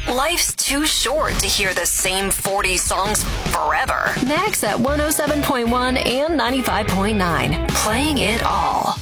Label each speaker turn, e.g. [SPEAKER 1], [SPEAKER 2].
[SPEAKER 1] Life's too short to hear the same 40 songs forever. Max at 107.1 and 95.9. Playing it all.